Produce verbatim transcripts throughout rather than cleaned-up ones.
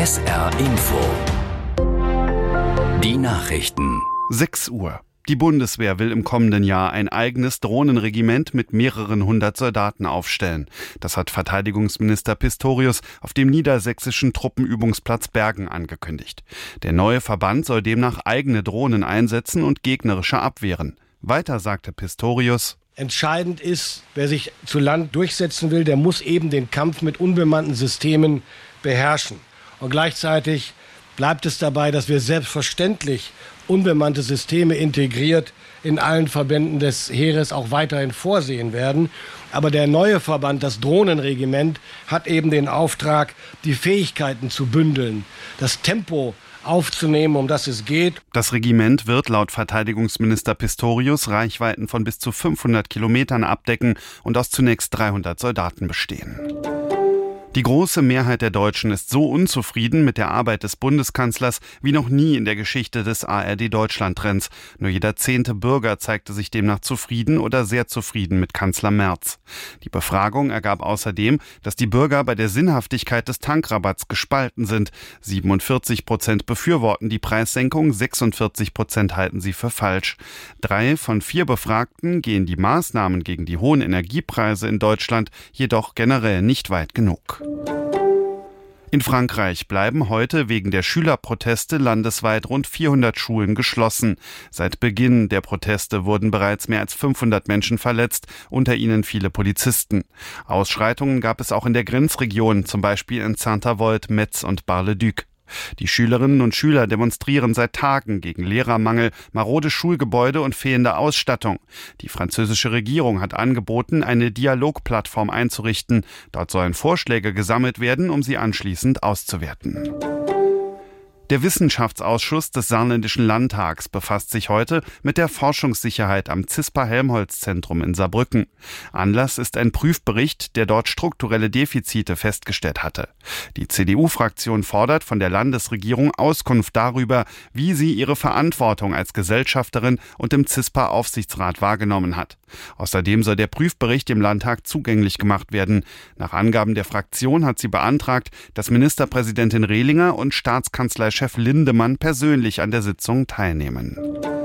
S R Info. Die Nachrichten. sechs Uhr. Die Bundeswehr will im kommenden Jahr ein eigenes Drohnenregiment mit mehreren hundert Soldaten aufstellen. Das hat Verteidigungsminister Pistorius auf dem niedersächsischen Truppenübungsplatz Bergen angekündigt. Der neue Verband soll demnach eigene Drohnen einsetzen und gegnerische abwehren. Weiter sagte Pistorius: Entscheidend ist, wer sich zu Land durchsetzen will, der muss eben den Kampf mit unbemannten Systemen beherrschen. Und gleichzeitig bleibt es dabei, dass wir selbstverständlich unbemannte Systeme integriert in allen Verbänden des Heeres auch weiterhin vorsehen werden. Aber der neue Verband, das Drohnenregiment, hat eben den Auftrag, die Fähigkeiten zu bündeln, das Tempo aufzunehmen, um das es geht. Das Regiment wird laut Verteidigungsminister Pistorius Reichweiten von bis zu fünfhundert Kilometern abdecken und aus zunächst dreihundert Soldaten bestehen. Die große Mehrheit der Deutschen ist so unzufrieden mit der Arbeit des Bundeskanzlers wie noch nie in der Geschichte des A R D-Deutschland-Trends. Nur jeder zehnte Bürger zeigte sich demnach zufrieden oder sehr zufrieden mit Kanzler Merz. Die Befragung ergab außerdem, dass die Bürger bei der Sinnhaftigkeit des Tankrabatts gespalten sind. siebenundvierzig Prozent befürworten die Preissenkung, sechsundvierzig Prozent halten sie für falsch. Drei von vier Befragten gehen die Maßnahmen gegen die hohen Energiepreise in Deutschland jedoch generell nicht weit genug. In Frankreich bleiben heute wegen der Schülerproteste landesweit rund vierhundert Schulen geschlossen. Seit Beginn der Proteste wurden bereits mehr als fünfhundert Menschen verletzt, unter ihnen viele Polizisten. Ausschreitungen gab es auch in der Grenzregion, zum Beispiel in Saint-Avold, Metz und Bar-le-Duc. Die Schülerinnen und Schüler demonstrieren seit Tagen gegen Lehrermangel, marode Schulgebäude und fehlende Ausstattung. Die französische Regierung hat angeboten, eine Dialogplattform einzurichten. Dort sollen Vorschläge gesammelt werden, um sie anschließend auszuwerten. Der Wissenschaftsausschuss des Saarländischen Landtags befasst sich heute mit der Forschungssicherheit am CISPA-Helmholtz-Zentrum in Saarbrücken. Anlass ist ein Prüfbericht, der dort strukturelle Defizite festgestellt hatte. Die C D U-Fraktion fordert von der Landesregierung Auskunft darüber, wie sie ihre Verantwortung als Gesellschafterin und im CISPA-Aufsichtsrat wahrgenommen hat. Außerdem soll der Prüfbericht dem Landtag zugänglich gemacht werden. Nach Angaben der Fraktion hat sie beantragt, dass Ministerpräsidentin Rehlinger und Staatskanzleichef Lindemann persönlich an der Sitzung teilnehmen.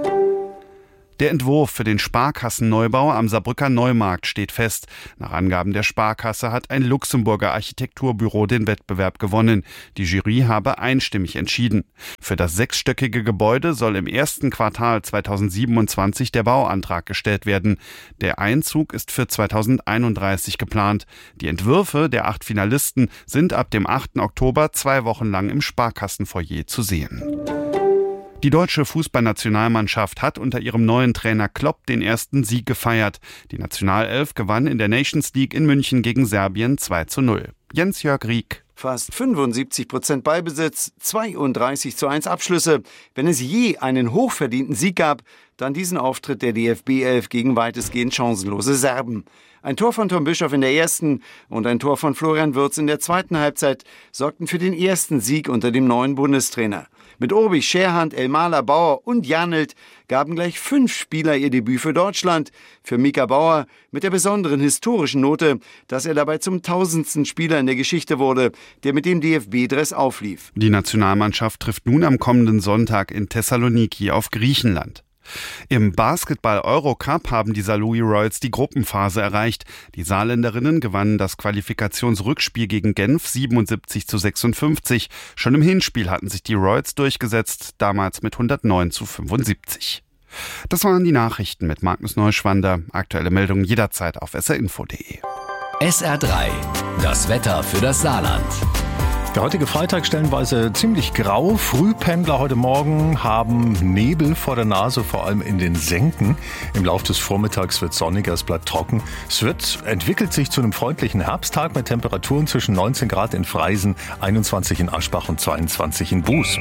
Der Entwurf für den Sparkassenneubau am Saarbrücker Neumarkt steht fest. Nach Angaben der Sparkasse hat ein Luxemburger Architekturbüro den Wettbewerb gewonnen. Die Jury habe einstimmig entschieden. Für das sechsstöckige Gebäude soll im ersten Quartal zweitausendsiebenundzwanzig der Bauantrag gestellt werden. Der Einzug ist für zweitausendeinunddreißig geplant. Die Entwürfe der acht Finalisten sind ab dem achten Oktober zwei Wochen lang im Sparkassenfoyer zu sehen. Die deutsche Fußballnationalmannschaft hat unter ihrem neuen Trainer Klopp den ersten Sieg gefeiert. Die Nationalelf gewann in der Nations League in München gegen Serbien zwei zu null. Jens-Jörg Rieck. Fast fünfundsiebzig Prozent Ballbesitz, zweiunddreißig zu eins Abschlüsse. Wenn es je einen hochverdienten Sieg gab, dann diesen Auftritt der D F B-Elf gegen weitestgehend chancenlose Serben. Ein Tor von Tom Bischoff in der ersten und ein Tor von Florian Wirtz in der zweiten Halbzeit sorgten für den ersten Sieg unter dem neuen Bundestrainer. Mit Orbich, Scherhand, Elmaler, Bauer und Janelt gaben gleich fünf Spieler ihr Debüt für Deutschland. Für Mika Bauer mit der besonderen historischen Note, dass er dabei zum tausendsten Spieler in der Geschichte wurde, der mit dem D F B-Dress auflief. Die Nationalmannschaft trifft nun am kommenden Sonntag in Thessaloniki auf Griechenland. Im Basketball-Eurocup haben die Saarlouis Royals die Gruppenphase erreicht. Die Saarländerinnen gewannen das Qualifikationsrückspiel gegen Genf siebenundsiebzig zu sechsundfünfzig. Schon im Hinspiel hatten sich die Royals durchgesetzt, damals mit hundertneun zu fünfundsiebzig. Das waren die Nachrichten mit Magnus Neuschwander. Aktuelle Meldungen jederzeit auf s r info punkt d e. S R drei, das Wetter für das Saarland. Der heutige Freitag stellenweise ziemlich grau. Frühpendler heute Morgen haben Nebel vor der Nase, vor allem in den Senken. Im Laufe des Vormittags wird sonniger, es bleibt trocken. Es wird, entwickelt sich zu einem freundlichen Herbsttag mit Temperaturen zwischen neunzehn Grad in Freisen, einundzwanzig in Aschbach und zweiundzwanzig in Buß.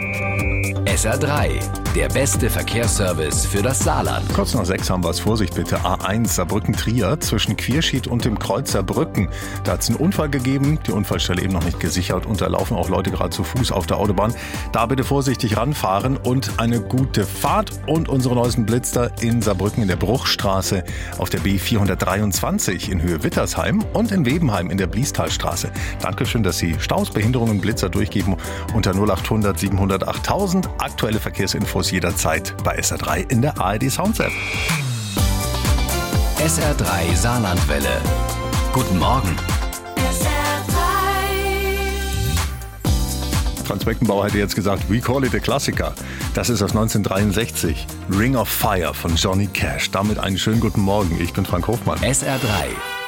S R drei, der beste Verkehrsservice für das Saarland. Kurz nach sechs haben wir es. Vorsicht bitte. A eins Saarbrücken-Trier zwischen Quierschied und dem Kreuz Saarbrücken. Da hat es einen Unfall gegeben, die Unfallstelle eben noch nicht gesichert. Unter laufen auch Leute gerade zu Fuß auf der Autobahn. Da bitte vorsichtig ranfahren und eine gute Fahrt. Und unsere neuesten Blitzer in Saarbrücken in der Bruchstraße auf der B vierhundertdreiundzwanzig in Höhe Wittersheim und in Webenheim in der Bliestalstraße. Dankeschön, dass Sie Staus, Behinderungen, Blitzer durchgeben unter null acht hundert siebenhundert achttausend. Aktuelle Verkehrsinfos jederzeit bei S R drei in der A R D Sounds App. S R drei Saarlandwelle. Guten Morgen. S R drei. Franz Beckenbauer hätte jetzt gesagt, we call it a Klassiker. Das ist aus neunzehnhundertdreiundsechzig. Ring of Fire von Johnny Cash. Damit einen schönen guten Morgen. Ich bin Frank Hofmann. S R drei.